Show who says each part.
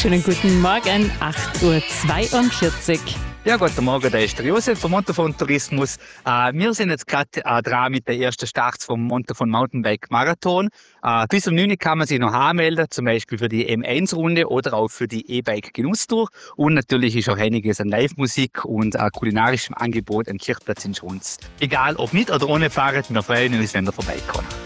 Speaker 1: Schönen guten Morgen, 8:42 Uhr.
Speaker 2: Ja, guten Morgen, da ist der Josef vom Montafon Tourismus. Wir sind jetzt gerade dran mit der ersten Starts vom Montafon Mountainbike Marathon. Bis um 9 Uhr kann man sich noch anmelden, zum Beispiel für die M1-Runde oder auch für die E-Bike Genusstour. Und natürlich ist auch einiges an Live-Musik und kulinarischem Angebot am Kirchplatz in Schruns. Egal ob mit oder ohne Fahrrad, wir freuen uns, wenn ihr vorbeikommt.